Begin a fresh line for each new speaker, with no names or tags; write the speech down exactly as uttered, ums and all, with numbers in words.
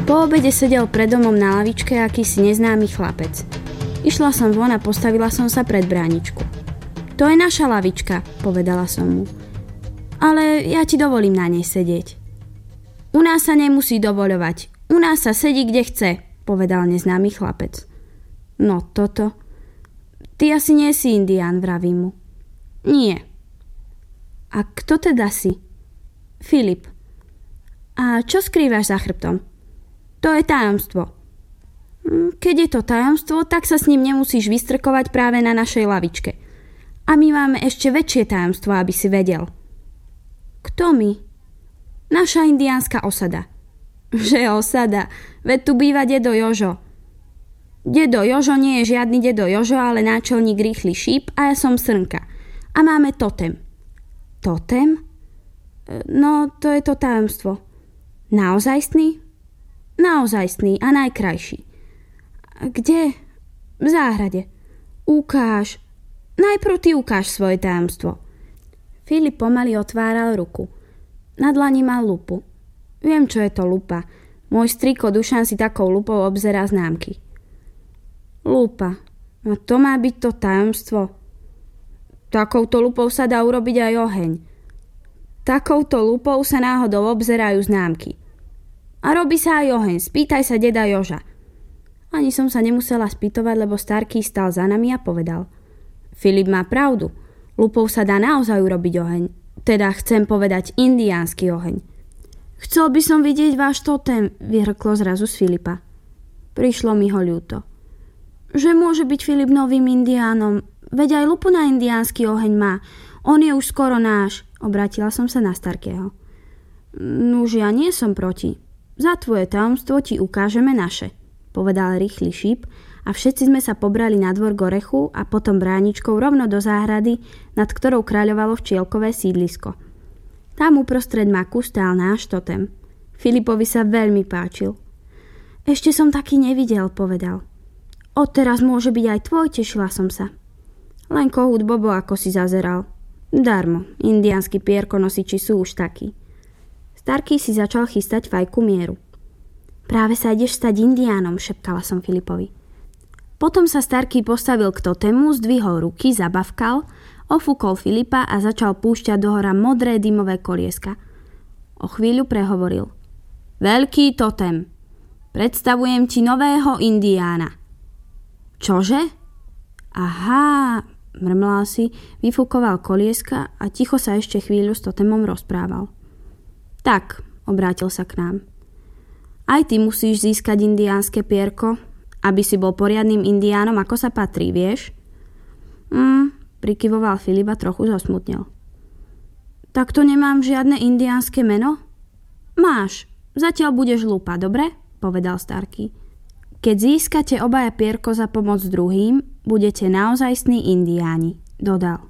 Po obede sedel pred domom na lavičke akýsi neznámy chlapec. Išla som von a postavila som sa pred bráničku. To je naša lavička, povedala som mu. Ale ja ti dovolím na nej sedieť. U nás sa nemusí dovoľovať. U nás sa sedí kde chce, povedal neznámy chlapec. No toto. Ty asi nie si indián, vravím mu. Nie. A kto teda si? Filip. A čo skrývaš za chrbtom? To je tajomstvo. Keď je to tajomstvo, tak sa s ním nemusíš vystrkovať práve na našej lavičke. A my máme ešte väčšie tajomstvo, aby si vedel. Kto my? Naša indiánska osada. Že osada? Veď tu býva dedo Jožo. Dedo Jožo nie je žiadny dedo Jožo, ale náčelník Rýchly šíp a ja som Srnka. A máme totem. Totem? No, to je to tajomstvo. Naozajstný? Naozajstný a najkrajší. Kde? V záhrade. Ukáž. Najprv ty ukáž svoje tajomstvo. Filip pomaly otváral ruku. Na dlani mal lupu. Viem, čo je to lupa. Môj striko Dušan si takou lupou obzerá známky. Lupa. A to má byť to tajomstvo. Takouto lupou sa dá urobiť aj oheň. Takouto lupou sa náhodou obzerajú známky. A robí sa aj oheň, spýtaj sa deda Joža. Ani som sa nemusela spýtovať, lebo Starký stal za nami a povedal. Filip má pravdu, lupou sa dá naozaj urobiť oheň. Teda chcem povedať indiánsky oheň. Chcel by som vidieť váš totem, vyhrklo zrazu z Filipa. Prišlo mi ho ľúto. Že môže byť Filip novým indiánom, veď aj lupu na indiánsky oheň má. On je už skoro náš, obrátila som sa na Starkého. Nuž ja nie som proti. Za tvoje tajomstvo ti ukážeme naše, povedal Rýchly šíp a všetci sme sa pobrali na dvor k orechu a potom bráničkou rovno do záhrady, nad ktorou kráľovalo včielkové sídlisko. Tam uprostred maku stál náš totem. Filipovi sa veľmi páčil. Ešte som taký nevidel, povedal. Odteraz môže byť aj tvoj, tešila som sa. Len kohút Bobo ako si zazeral. Darmo, indiánsky pierkonosiči sú už takí. Starký si začal chystať fajku mieru. Práve sa ideš stať indiánom, šepkala som Filipovi. Potom sa Starký postavil k totému, zdvihol ruky, zabavkal, ofúkol Filipa a začal púšťať dohora modré dymové kolieska. O chvíľu prehovoril. Veľký totém. Predstavujem ti nového indiána. Čože? Aha, mrmlal si, vyfúkoval kolieska a ticho sa ešte chvíľu s totémom rozprával. Tak, obrátil sa k nám. Aj ty musíš získať indiánske pierko, aby si bol poriadnym indiánom, ako sa patrí, vieš? Mm, prikyvoval Filip a trochu zosmutnel. Tak to nemám žiadne indiánske meno? Máš, zatiaľ budeš lupa, dobre? Povedal Starký. Keď získate obaja pierko za pomoc druhým, budete naozajstní indiáni, dodal.